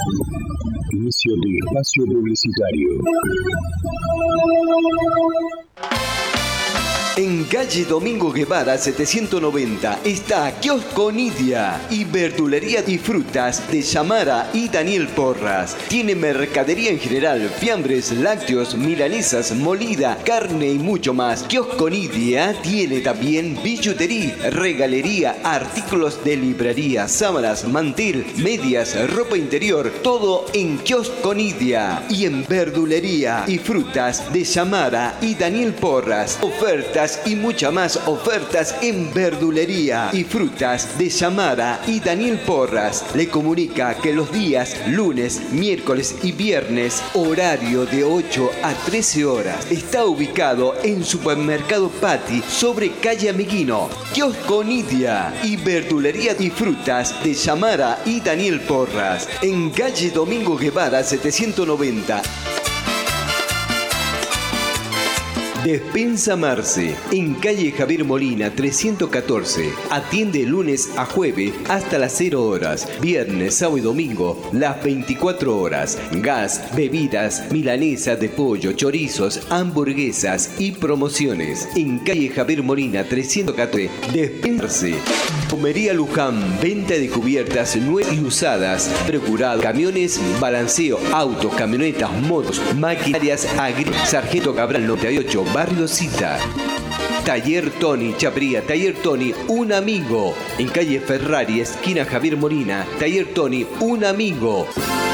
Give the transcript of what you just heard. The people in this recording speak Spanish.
Inicio de espacio publicitario. En calle Domingo Guevara 790 está Kiosco Nidia y verdulería y frutas de Yamara y Daniel Porras. Tiene mercadería en general, fiambres, lácteos, milanesas, molida, carne y mucho más. Kiosco Nidia tiene también billutería, regalería, artículos de librería, sábanas, mantel, medias, ropa interior, todo en Kiosco Nidia. Y en verdulería y frutas de Yamara y Daniel Porras. Ofertas y muchas más ofertas en verdulería y frutas de Yamara y Daniel Porras. Le comunica que los días lunes, miércoles y viernes, horario de 8 a 13 horas. Está ubicado en Supermercado Pati sobre calle Amiguino. Kiosco Nidia y verdulería y frutas de Yamara y Daniel Porras. En calle Domingo Guevara 790. Despensa Marce, en calle Javier Molina 314. Atiende lunes a jueves hasta las 0 horas. Viernes, sábado y domingo, las 24 horas. Gas, bebidas, milanesa de pollo, chorizos, hamburguesas y promociones. En calle Javier Molina 314. Despensa Marce. Comería Luján, venta de cubiertas nuevas y usadas, procurado, camiones, balanceo, autos, camionetas, motos, maquinarias agrícolas. Sargento Cabral 98, Barrio Cita. Taller Tony, Chapría, Taller Tony, un amigo. En calle Ferrari, esquina Javier Molina, Taller Tony, un amigo.